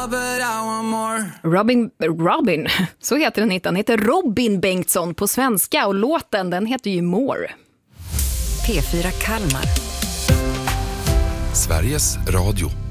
but I want more. Robin, så heter den inte. Han heter Robin Bengtsson på svenska och låten den heter ju More. P4 Kalmar. Sveriges Radio.